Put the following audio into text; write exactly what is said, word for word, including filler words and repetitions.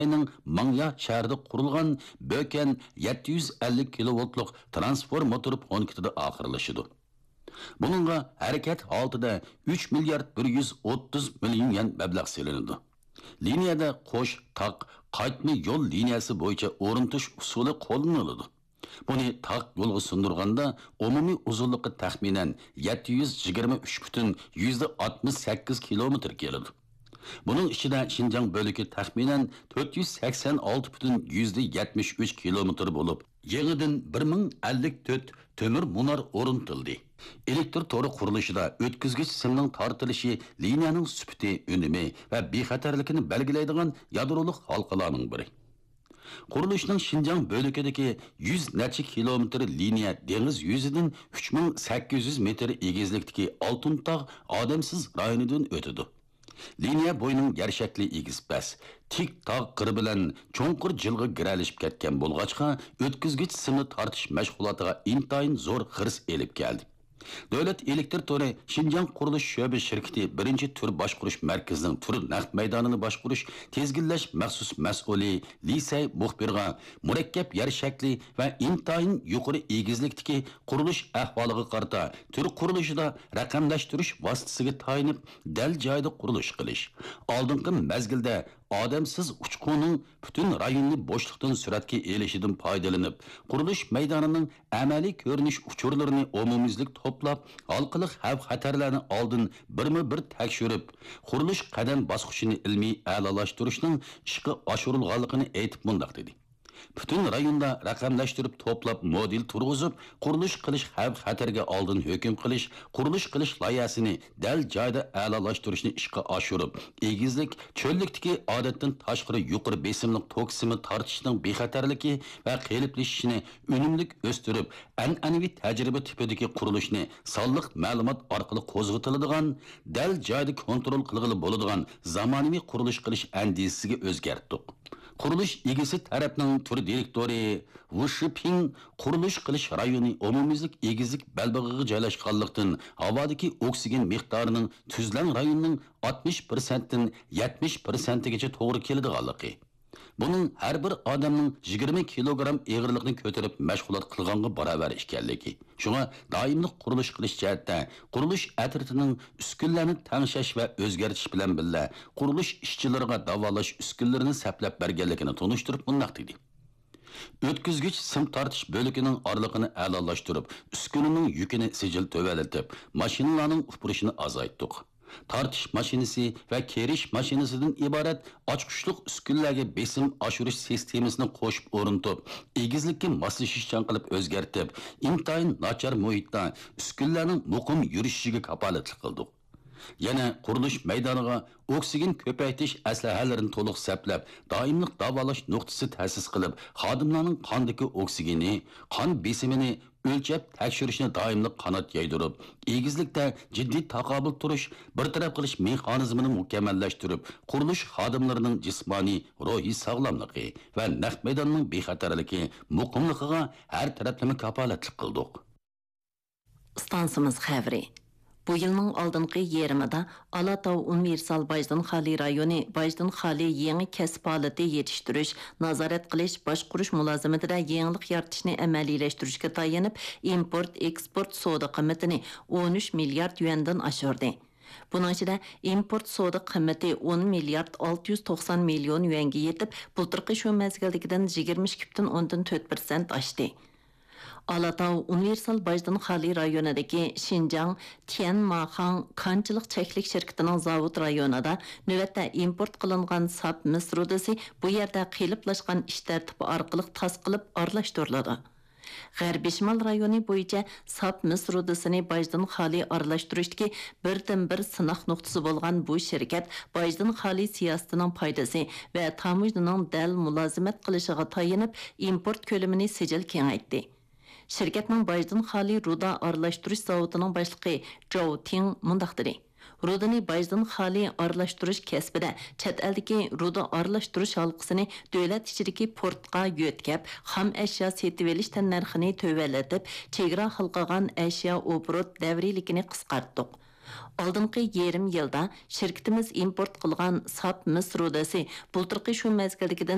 Xitoyning Mangya shahrida qurilgan Böken yetti yuz ellik kilovoltlik transformator punktida oxirlashidi. Bununla harakat holatida uch milliard bir yuz o'ttiz million yen mablag' selinadi. Liniyada qo'sh taq qaytma yo'l liniyasi bo'yicha o'rintish usuli qo'llaniladi. Buni taq yo'lga sundurganda umumiy uzunligi taxminan yetti yuz yigirma uch butun oltmish sakkiz kilometr keladi. Bunun ichida Xinjiang bölüki taxminan to'rt yuz sakson olti butun yetmish uch kilometr bo'lib, yangidan bir ming ellik to'rt temir munar o'rnatildi. Elektr to'ri qurilishida o'tkazgich simning tortilishi liniyaning sifati, unumi va bexatarligini belgilaydigan yadrolik halqalarning biri. Qurilishning Xinjiang bölükidagi yuz necha kilometr liniya dengiz yuzidan uch ming sakkiz yuz metr egizlikdagi Oltin tog' odamsiz rayonidan o'tadi. Liniya bo'yining yer shakli egiz bas, tik tog' qiri bilan cho'nqur jilg'i giralishib ketgan bo'lg'achqa o'tkazgich simni tortish mashg'ulotiga intayin zo'r xirs elib keldi. Davlat elektr to'ri Xinjiang qurilish sho'ba shirkati birinchi tur boshqurish markazining tur naqd maydonini boshqurish, tezginlash maxsus mas'uli Lisay muxbirga murakkab yer shakli va intayin yuqori egizlikdagi qurilish ahvoliga qarata tur qurilishida raqamlashtirish vositasiga tayinib dal joyda qurilish qilish, oldingi mazgilda odamsiz uchquning butun rayonni bo'shliqdan suratga elishidan foydalanib, qurilish maydonining amaliy ko'rinish uchurlarini umumiylik to'plab, halqiliq xavf-xatarlarni oldin birma-bir tekshirib, qurilish qadam bosqichini ilmiy a'lolashtirishning ishga oshirilganligini aytib mundaq dedi. Bütün rayonda raqamlashtirib to'plab model turg'izib, qurilish qilish xavf-xatarga oldin hukm qilish, qurilish qilish loyihasini dal joyda a'lolashtirishni ishga oshirib, egizlik, cho'llikdagi odatdan tashqari yuqori besimli tok simi tortishning bexatarligi va qeliplashishini unumli o'stirib, an'anaviy tajriba tipidagi qurilishni sonliq ma'lumot orqali qo'zg'atiladigan, dal joyda kontrol qilg'ili bo'ladigan zamonaviy qurilish qilish andisiga o'zgartdik. Qurilish egisi tarafning tur direktori Wu Shiping qurilish qilish rayoni umumiylik egizlik balbig'iga joylashganlikdan havodagi oksigen miqdorining tuzlan rayonning oltmish foiz dan yetmish foiz gacha to'g'ri keladiganligi. Bunun her bir adamның yigirma kilogram egirlikni ko'tarib mashg'ulot qilganga barobar ekanligi. Shunga doimlik qurilish qilish jihatda qurilish atritining uskunlarni tangshash va o'zgartish bilan birga qurilish ishchilariga davolash uskunlarini saplab berganligini tunishtirib bundaq dedi. O'tkazgich sim tortish bo'likining orliqini a'lolashtirib, uskunaning yukini sijil to'valatib, mashinalarning upurishini azaytdik. Tartish mashinasi va kerish mashinasidan iborat ochqichliq uskunlarga besim oshirish sistemasini qo'shib o'rnatib, egizlikka moslashishchan qilib o'zgartib, intayin nachar muhitda uskunlarning muqim yurishiga kapolatlik qildik. Yana qurilish maydoniga oksigen ko'paytirish aslahalarini to'liq saplab, doimlik davolash nuqtasi ta'sis qilib, xodimlarning qondagi oksigeni, qon besimini o'lchab tekshirishni doimlik qanot yaydirib, egizlikda jiddiy taqobil turish, bir taraf qilish mexanizmini mukammallashtirib, qurilish xodimlarining jismoniy, ruhiy sog'lomligi va naq maydonning bexatarligi, muqimligiga har taraflama kapolatlik qildik. Stansimiz xavri. Bu yılның aldınqı yerimida Alatau Universal Bajdın Xali rayoni Bajdın Xali yeni kəsb halati yetiştirish, nazaret qilish, başqurush mulozimatida yangilik yaratishni amaliyleştirishga tayanib, import-eksport savdo qiymatini o'n uch milliard yuandan oshirdi. Bunun ichida import savdo qiymati o'n milliard olti yuz to'qson million yuanga yetib, bultirqi shu mezgildagidan yigirma ikki butun o'ndan to'rt foiz oshdi. Alatau Universal Bajdın Xali rayonidagi Xinjiang Tianmaxan kanchilik cheklik shirkatining zavod rayonida navbatda import qilingan sap mis rudasi bu yerda qiyliplashgan ish tartibi orqali tas qilib aralashtiriladi. G'arbiy Shimol rayoni bo'yicha sap mis rudasini Bajdın Xali aralashtirishdagi birdan bir sinoq nuqtasi bo'lgan bu shirkat Bajdın Xali siyosatining foydasi va tamojnining dal mulozimat qilishiga tayanib import ko'lamini sijil kengaytdi. Şirketning Bajdın Xali ruda aralashtirish zavodining boshlig'i Zhou Ting mundaq dedi. Rudani Bajdın Xali aralashtirish kasbida chet eldagi ruda aralashtirish halqasini davlat ichidagi portga yo'tkab, xam ashyo setib olish tannarxini to'valatib, chegara halqagan ashyo obrot davriligini qisqartdik. Oldingi yarim yilda shirkatimiz import qilgan sap mis rudasi bultirqi shu mezgildagidan